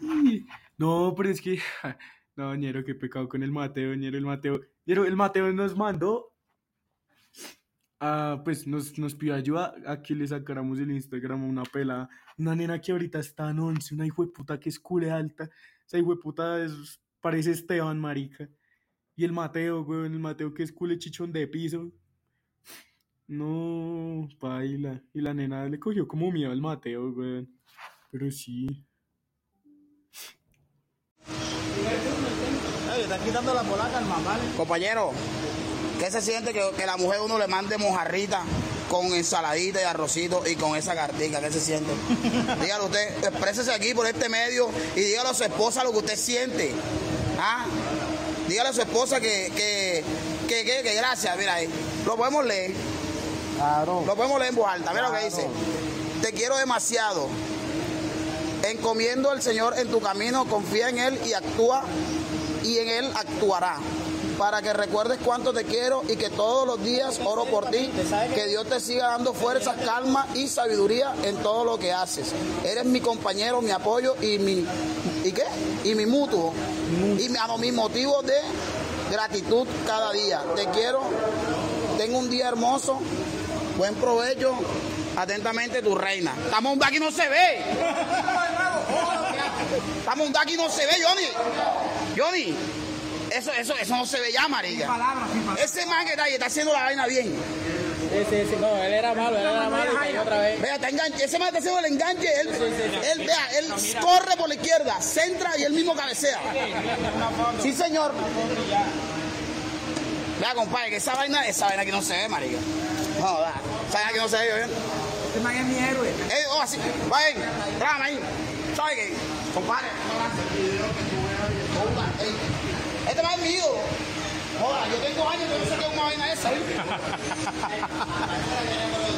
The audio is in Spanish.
No, pero es que, no, ñero, qué pecado con el Mateo, ñero, el Mateo nos mandó, pues nos pidió ayuda a que le sacáramos el Instagram a una pelada, una nena que ahorita está en 11, una hijueputa que es cule alta, esa hijueputa parece Esteban, marica, y el Mateo, weón, el Mateo que es cule chichón de piso, no, paila, y la nena le cogió como miedo al Mateo, weón, pero sí. Ay, está quitando la polaca al mamá. Compañero, ¿qué se siente que la mujer uno le mande mojarrita con ensaladita y arrocito y con esa cartica? ¿Qué se siente? Dígalo usted, exprésese aquí por este medio y dígale a su esposa lo que usted siente. ¿Ah? Dígale a su esposa que gracias, mira ahí. Lo podemos leer. Claro. Lo podemos leer en voz alta. Mira lo que dice. Te quiero demasiado. Encomiendo al Señor en tu camino, confía en Él y actúa, y en Él actuará. Para que recuerdes cuánto te quiero y que todos los días oro por ti, que Dios te siga dando fuerza, calma y sabiduría en todo lo que haces. Eres mi compañero, mi apoyo y mi mutuo, y mi motivo de gratitud cada día. Te quiero, tengo un día hermoso, buen provecho, atentamente tu reina. Estamos un aquí no se ve. Estamos un aquí no se ve, Johnny. Eso no se ve ya, marica. Ese man que está ahí está haciendo la vaina bien. Sí, no, él era malo y cayó otra vez. Vea, ese man está haciendo el enganche, él corre por la izquierda, centra y él mismo cabecea. Sí, señor. Vea, compadre, que esa vaina aquí no se ve, marica. No, esa vaina aquí no se ve, ¿bien? Este man es mi héroe. Así, vayan, trágame ahí. ¿Sabe qué? Compadre, este man es mío. Joda, yo tengo años, yo no sé qué es una vaina esa, ¿eh?